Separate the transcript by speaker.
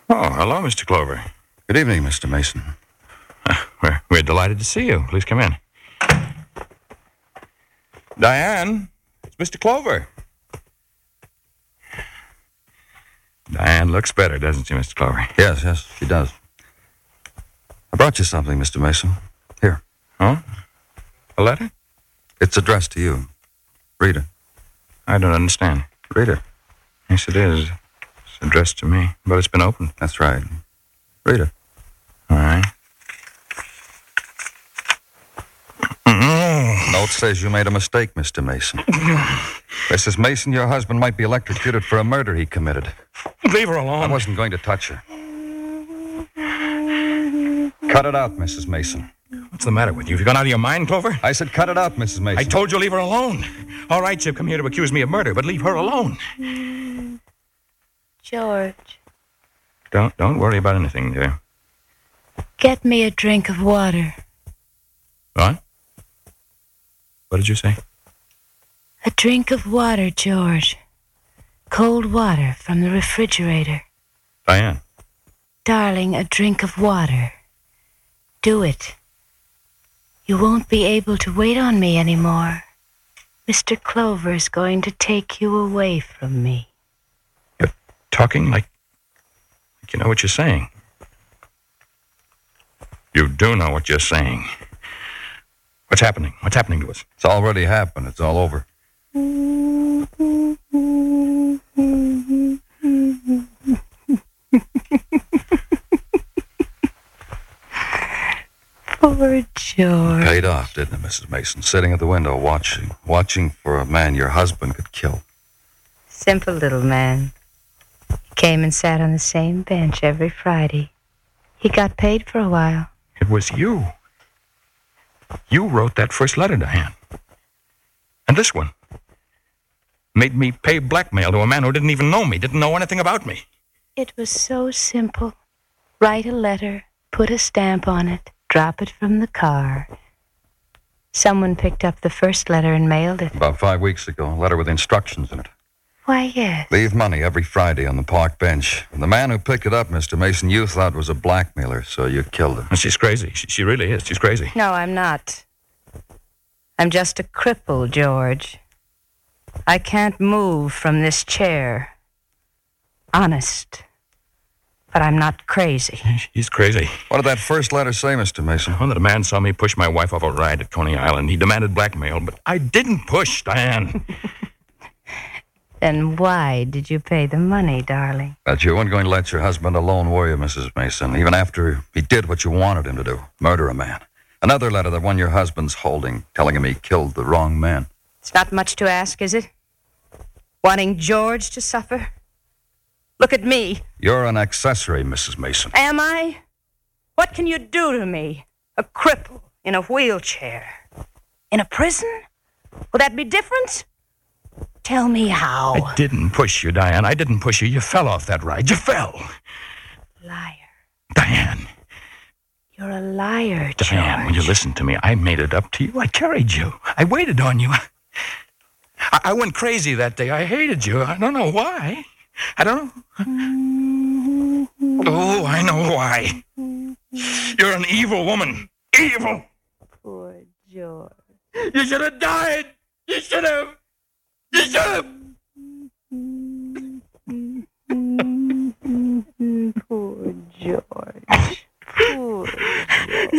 Speaker 1: Oh, hello, Mr. Clover.
Speaker 2: Good evening, Mr. Mason.
Speaker 1: We're delighted to see you. Please come in. Diane, it's Mr. Clover. Diane looks better, doesn't she, Mr. Clover?
Speaker 2: Yes, she does. I brought you something, Mr. Mason. Here.
Speaker 1: Oh? A letter?
Speaker 2: It's addressed to you. Read it.
Speaker 1: I don't understand.
Speaker 2: Read it.
Speaker 1: Yes, it is. It's addressed to me, but it's been opened.
Speaker 2: That's right. Read it.
Speaker 1: All right.
Speaker 2: Note says you made a mistake, Mr. Mason. Mrs. Mason, your husband might be electrocuted for a murder he committed.
Speaker 1: Leave her alone.
Speaker 2: I wasn't going to touch her. Cut it out, Mrs. Mason.
Speaker 1: What's the matter with you? Have you gone out of your mind, Clover?
Speaker 2: I said cut it out, Mrs. Mason.
Speaker 1: I told you leave her alone. All right, you've come here to accuse me of murder, but leave her alone.
Speaker 3: George,
Speaker 1: Don't worry about anything, dear.
Speaker 3: get me a drink of water.
Speaker 1: What? What did you say?
Speaker 3: A drink of water, George. Cold water from the refrigerator.
Speaker 1: Diane.
Speaker 3: Darling, a drink of water. Do it. You won't be able to wait on me anymore. Mr. Clover is going to take you away from me.
Speaker 1: You're talking like you know what you're saying. You do know what you're saying. What's happening? What's happening to us?
Speaker 2: It's already happened. It's all over.
Speaker 3: Poor George.
Speaker 2: Paid off, didn't it, Mrs. Mason? Sitting at the window watching for a man your husband could kill.
Speaker 3: Simple little man. He came and sat on the same bench every Friday. He got paid for a while.
Speaker 1: It was you. You wrote that first letter, Diane. And this one. Made me pay blackmail to a man who didn't even know me, didn't know anything about me.
Speaker 3: It was so simple. Write a letter, put a stamp on it, drop it from the car. Someone picked up the first letter and mailed it.
Speaker 2: About 5 weeks ago, a letter with instructions in it.
Speaker 3: Why, yes.
Speaker 2: Leave money every Friday on the park bench. And the man who picked it up, Mr. Mason, you thought was a blackmailer, so you killed him.
Speaker 1: She's crazy. She really is. She's crazy.
Speaker 3: No, I'm not. I'm just a cripple, George. I can't move from this chair. Honest. But I'm not crazy.
Speaker 1: She's crazy.
Speaker 2: What did that first letter say, Mr. Mason?
Speaker 1: When the man saw me push my wife off a ride at Coney Island, he demanded blackmail, but I didn't push, Diane.
Speaker 3: Then why did you pay the money, darling?
Speaker 2: That you weren't going to let your husband alone, were you, Mrs. Mason? Even after he did what you wanted him to do, murder a man. Another letter, that one your husband's holding, telling him he killed the wrong man.
Speaker 3: It's not much to ask, is it? Wanting George to suffer? Look at me.
Speaker 2: You're an accessory, Mrs. Mason.
Speaker 3: Am I? What can you do to me? A cripple in a wheelchair. In a prison? Will that be different? Tell me how.
Speaker 1: I didn't push you, Diane. I didn't push you. You fell off that ride. You fell.
Speaker 3: Liar.
Speaker 1: Diane.
Speaker 3: You're a liar, George.
Speaker 1: Diane, will you listen to me? I made it up to you. I carried you. I waited on you. I went crazy that day. I hated you. I don't know why. I don't know. Oh, I know why. You're an evil woman. Evil.
Speaker 3: Poor George.
Speaker 1: You should have died. You should have. You should have.
Speaker 3: Poor George. Poor George.